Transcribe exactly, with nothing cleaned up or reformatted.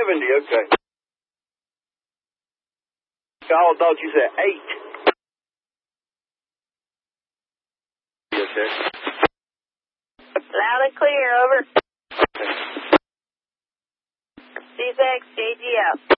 seventy, okay. I thought you said eight. Yes, sir. Loud and clear, over. Okay. C six, J G F.